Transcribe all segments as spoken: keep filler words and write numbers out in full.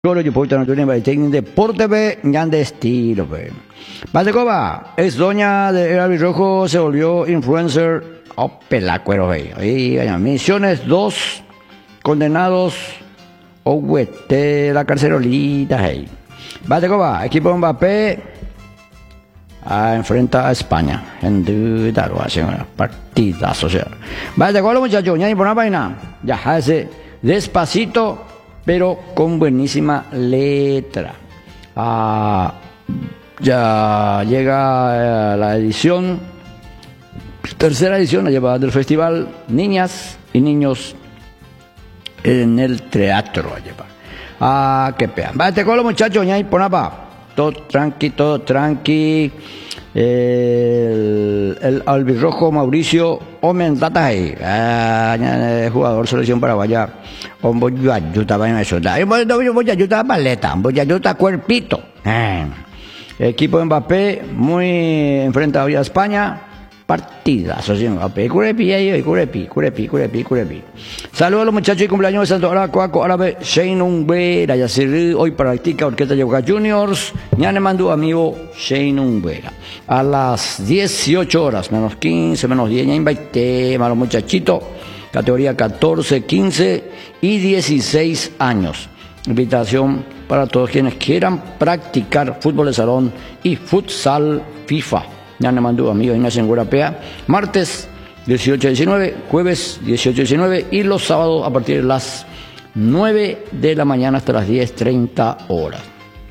Solo yo puedo tener una deporte ve ñan de estilo ve. Batecoba, es doña de Erabi Rojo, se volvió influencer. Oh, pelacuero ve. Ahí, misiones dos condenados. O huete la carcelolita hey. Batecoba, equipo Mbappé ah, enfrenta a España. En duda lo hacen partidazo. O sea. Batecoba, muchachos, ya ni por una vaina. Ya hace despacito, pero con buenísima letra. Ah, ya llega eh, la edición, tercera edición, la lleva del festival Niñas y Niños en el teatro. Lleva. Ah, qué pea. Vete con los muchachos, ya y ponapa. Todo tranqui, todo tranqui. El, el albirrojo Mauricio Omendata ahí, ah, jugador selección paraguaya. Un voy a ayudar a eso. Voy a ayudar a paleta, voy a ayudar a cuerpito. Eh. Equipo de Mbappé muy enfrentado a España. Partidas, así Mbappé, curepi ahí, curepi, curepi, curepi, curepi. Saludos a los muchachos y cumpleaños de Santo Aracuaco, árabe, Shane Unguera, Yacirri, hoy practica Orquesta Yoga Juniors, ya le mandó amigo Shane Unguera. A las dieciocho horas, menos quince, menos diez, ya invité a los muchachitos, categoría catorce, quince y dieciséis años. Invitación para todos quienes quieran practicar fútbol de salón y futsal FIFA. Ya me mandó amigo Ignacio Europea, martes dieciocho a diecinueve, jueves dieciocho a diecinueve y los sábados a partir de las nueve de la mañana hasta las diez treinta horas.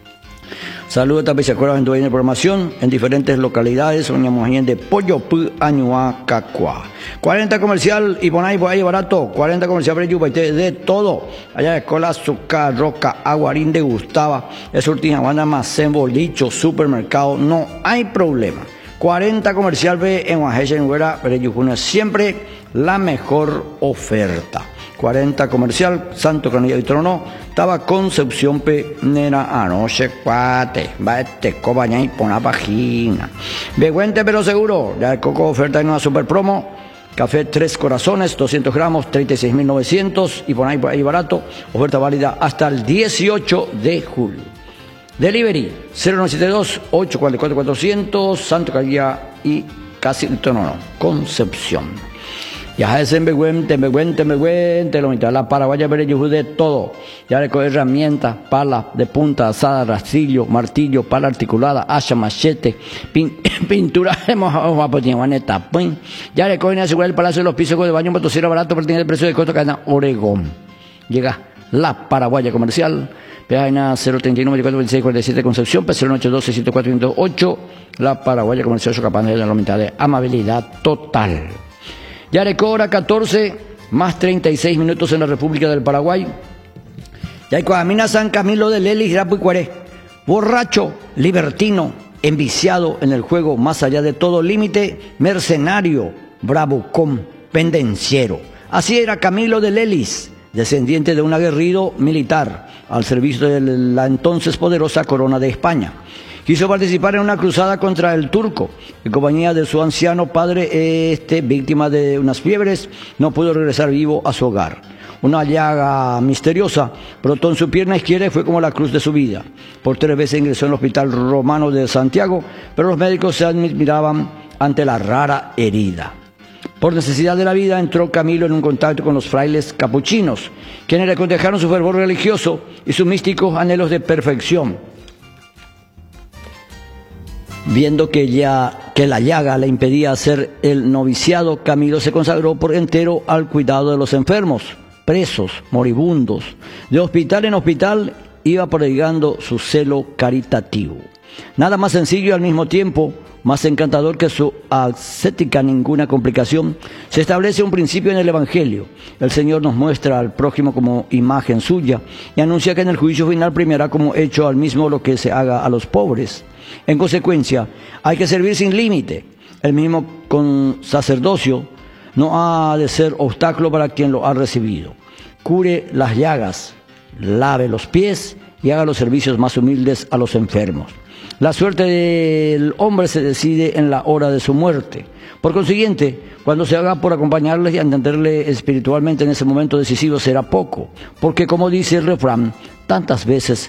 Saludos a Pechacuera en de programación en diferentes localidades, soñamos ahí de Pollo Pu Añua Cacua. cuarenta comercial y por ahí por ahí barato, cuarenta comercial Breyubaite de todo. Allá de Escola, Azúcar, Roca, Aguarín de Gustava, es última banda más en bolicho, supermercado, no hay problema. cuarenta comercial B en Guajecha en Huera, Breyujuna, siempre la mejor oferta. cuarenta comercial, Santo Canilla y Trono, estaba Concepción P, nena, anoche, cuate, va este cobaña y pon la página. Beguente pero seguro, ya el coco oferta en una super promo, café Tres Corazones, doscientos gramos, treinta y seis mil novecientos y por ahí, por ahí barato, oferta válida hasta el dieciocho de julio. Delivery cero nueve siete dos, ocho cuatro cuatro, cuatrocientos, Santo Canilla y casi Trono, no, Concepción. Ya es en Beguente, Beguente, Beguente, lo mitad la paraguaya Bereyujú de todo. Ya le coge herramientas, pala de punta, asada, rastrillo, martillo, pala articulada, hacha, machete, pin, pintura de mojado, pin. Ya le cogen a asegurar el palacio de los pisos de baño, motosierra barato, pero tiene el precio de costo cadena Oregón. Llega la paraguaya comercial. Página cero treinta y nueve, veinticuatro, veintiséis, cuarenta y siete Concepción, P cero ocho dos, seis siete cuatro, ciento ocho, la paraguaya comercial capaz de la mitad de amabilidad total. Yarecora catorce, más treinta y seis minutos en la República del Paraguay. Yaicoamina San Camilo de Lelis, Rapuicuaré, borracho, libertino, enviciado en el juego más allá de todo límite, mercenario, bravucón, pendenciero. Así era Camilo de Lelis, descendiente de un aguerrido militar al servicio de la entonces poderosa corona de España. Quiso participar en una cruzada contra el turco. En compañía de su anciano padre, este, víctima de unas fiebres, no pudo regresar vivo a su hogar. Una llaga misteriosa brotó en su pierna izquierda y fue como la cruz de su vida. Por tres veces ingresó en el Hospital Romano de Santiago, pero los médicos se admiraban ante la rara herida. Por necesidad de la vida entró Camilo en un contacto con los frailes capuchinos, quienes le aconsejaron su fervor religioso y sus místicos anhelos de perfección. Viendo que, ya, que la llaga le impedía hacer el noviciado, Camilo se consagró por entero al cuidado de los enfermos, presos, moribundos. De hospital en hospital iba prodigando su celo caritativo. Nada más sencillo y al mismo tiempo más encantador que su ascética ninguna complicación, se establece un principio en el Evangelio. El Señor nos muestra al prójimo como imagen suya y anuncia que en el juicio final premiará como hecho al mismo lo que se haga a los pobres. En consecuencia, hay que servir sin límite. El mismo con sacerdocio no ha de ser obstáculo para quien lo ha recibido. Cure las llagas, lave los pies y haga los servicios más humildes a los enfermos. La suerte del hombre se decide en la hora de su muerte. Por consiguiente, cuando se haga por acompañarle y atenderle espiritualmente en ese momento decisivo será poco, porque como dice el refrán, tantas veces